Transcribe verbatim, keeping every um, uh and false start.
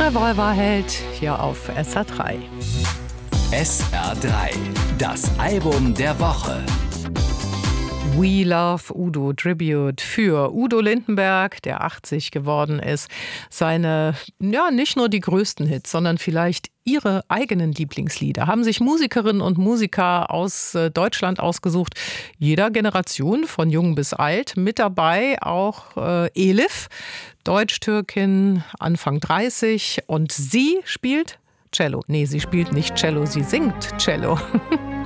Revolverheld hier auf S R drei. S R drei, das Album der Woche. We Love Udo Tribute für Udo Lindenberg, der achtzig geworden ist. Seine, ja, nicht nur die größten Hits, sondern vielleicht ihre eigenen Lieblingslieder haben sich Musikerinnen und Musiker aus Deutschland ausgesucht. Jeder Generation, von jung bis alt. Mit dabei auch äh, Elif, Deutsch-Türkin, Anfang dreißig. Und sie spielt Cello. Nee, sie spielt nicht Cello, sie singt Cello.